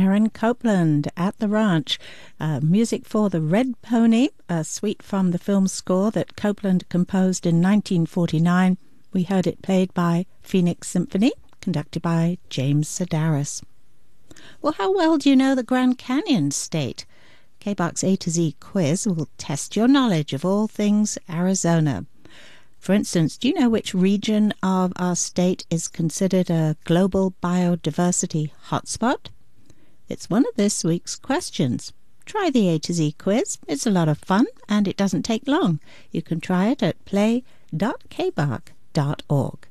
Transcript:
Aaron Copland at the Ranch. Music for The Red Pony, a suite from the film score that Copland composed in 1949. We heard it played by Phoenix Symphony, conducted by James Sedaris. Well, how well do you know the Grand Canyon State? KBOX A to Z quiz will test your knowledge of all things Arizona. For instance, do you know which region of our state is considered a global biodiversity hotspot? It's one of this week's questions. Try the A to Z quiz. It's a lot of fun and it doesn't take long. You can try it at play.kbach.org.